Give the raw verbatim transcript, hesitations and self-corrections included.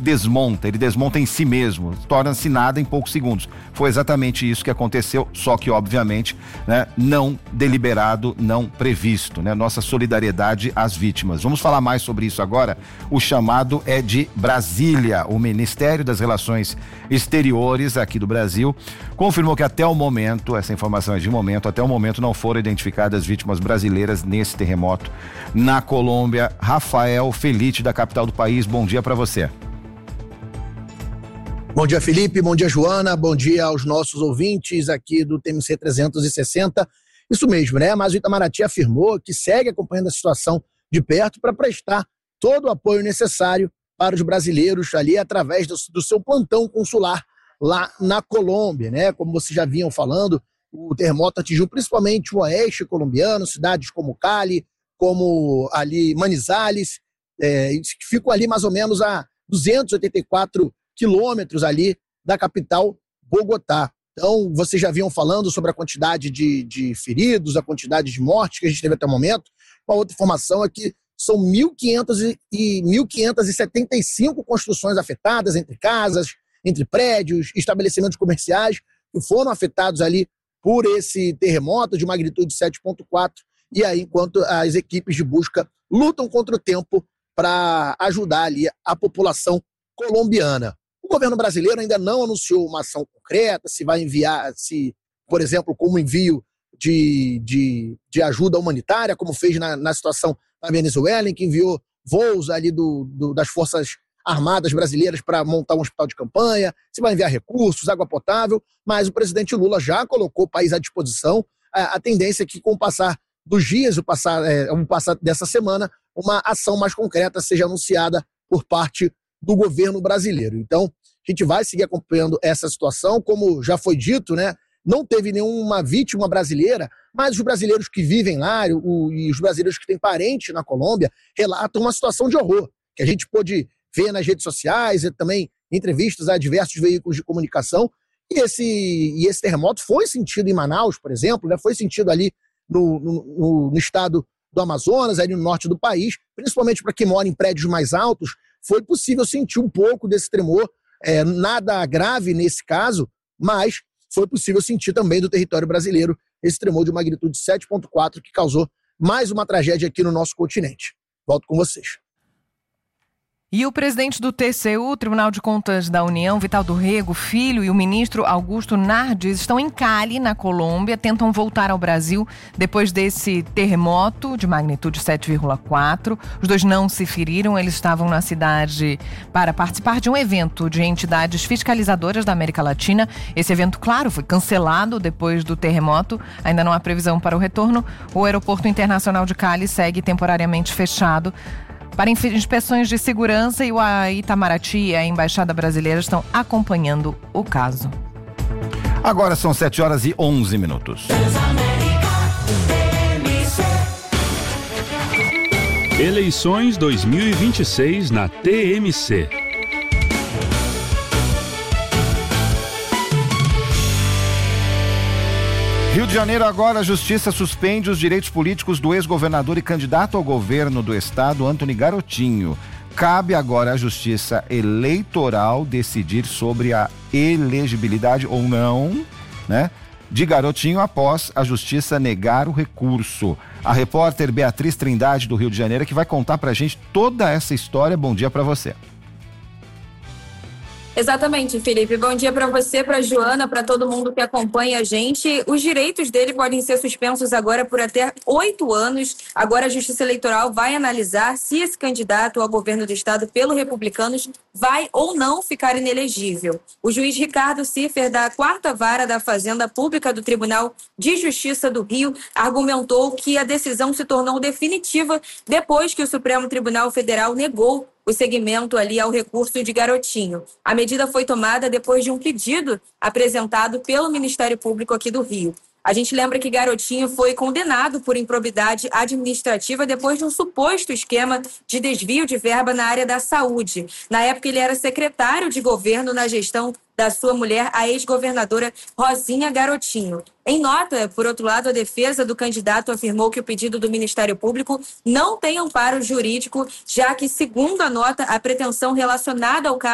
desmonta, ele desmonta em si mesmo, torna-se nada em poucos segundos. Foi exatamente isso que aconteceu, só que obviamente, né, não deliberado, não previsto, né? Nossa solidariedade às vítimas. Vamos falar mais sobre isso agora. O chamado é de Brasília. O Ministério das Relações Exteriores aqui do Brasil confirmou que até o momento, essa informação é de momento, até o momento não foram identificadas vítimas brasileiras nesse terremoto na Colômbia. Rafael Felite, da capital do país, bom dia para você. Bom dia, Felipe, bom dia, Joana, bom dia aos nossos ouvintes aqui do T M C trezentos e sessenta. Isso mesmo, né? Mas o Itamaraty afirmou que segue acompanhando a situação de perto para prestar todo o apoio necessário para os brasileiros ali através do, do seu plantão consular lá na Colômbia, né? Como vocês já vinham falando, o terremoto atingiu principalmente o oeste colombiano, cidades como Cali, como ali Manizales, é, que ficam ali mais ou menos a duzentos e oitenta e quatro quilômetros ali da capital Bogotá. Então, vocês já vinham falando sobre a quantidade de, de feridos, a quantidade de mortes que a gente teve até o momento. Uma outra informação é que são mil quinhentas e setenta e cinco construções afetadas, entre casas, entre prédios, estabelecimentos comerciais, que foram afetados ali por esse terremoto de magnitude sete ponto quatro. E aí, enquanto as equipes de busca lutam contra o tempo para ajudar ali a população colombiana. O governo brasileiro ainda não anunciou uma ação concreta, se vai enviar, se, por exemplo, como envio de, de, de ajuda humanitária, como fez na, na situação da Venezuela, em que enviou voos ali do, do, das Forças Armadas brasileiras para montar um hospital de campanha, se vai enviar recursos, água potável, mas o presidente Lula já colocou o país à disposição. A, a tendência é que, com o passar dos dias, o passar, é, o passar dessa semana, uma ação mais concreta seja anunciada por parte do governo brasileiro. Então, a gente vai seguir acompanhando essa situação, como já foi dito, né? Não teve nenhuma vítima brasileira, mas os brasileiros que vivem lá o, e os brasileiros que têm parente na Colômbia relatam uma situação de horror, que a gente pôde ver nas redes sociais e também em entrevistas a diversos veículos de comunicação. E esse, e esse terremoto foi sentido em Manaus, por exemplo, né? Foi sentido ali no, no, no estado do Amazonas, ali no norte do país, principalmente para quem mora em prédios mais altos. Foi possível sentir um pouco desse tremor, é, nada grave nesse caso, mas foi possível sentir também do território brasileiro esse tremor de magnitude sete ponto quatro que causou mais uma tragédia aqui no nosso continente. Volto com vocês. E o presidente do T C U, Tribunal de Contas da União, Vital do Rego Filho, e o ministro Augusto Nardes estão em Cali, na Colômbia, tentam voltar ao Brasil depois desse terremoto de magnitude sete vírgula quatro. Os dois não se feriram, eles estavam na cidade para participar de um evento de entidades fiscalizadoras da América Latina. Esse evento, claro, foi cancelado depois do terremoto, ainda não há previsão para o retorno. O aeroporto internacional de Cali segue temporariamente fechado para inspeções de segurança, e o Itamaraty e a Embaixada Brasileira estão acompanhando o caso. Agora são sete horas e onze minutos. Eleições dois mil e vinte e seis na T M C. Rio de Janeiro, agora a Justiça suspende os direitos políticos do ex-governador e candidato ao governo do estado, Antony Garotinho. Cabe agora à Justiça Eleitoral decidir sobre a elegibilidade ou não, né, de Garotinho após a Justiça negar o recurso. A repórter Beatriz Trindade, do Rio de Janeiro, que vai contar pra gente toda essa história. Bom dia pra você. Exatamente, Felipe. Bom dia para você, para a Joana, para todo mundo que acompanha a gente. Os direitos dele podem ser suspensos agora por até oito anos. Agora a Justiça Eleitoral vai analisar se esse candidato ao governo do estado pelo Republicanos vai ou não ficar inelegível. O juiz Ricardo Ciffer, da quarta vara da Fazenda Pública do Tribunal de Justiça do Rio, argumentou que a decisão se tornou definitiva depois que o Supremo Tribunal Federal negou o seguimento ali ao recurso de Garotinho. A medida foi tomada depois de um pedido apresentado pelo Ministério Público aqui do Rio. A gente lembra que Garotinho foi condenado por improbidade administrativa depois de um suposto esquema de desvio de verba na área da saúde. Na época, ele era secretário de governo na gestão da sua mulher, a ex-governadora Rosinha Garotinho. Em nota, por outro lado, a defesa do candidato afirmou que o pedido do Ministério Público não tem amparo jurídico, já que, segundo a nota, a pretensão relacionada ao caso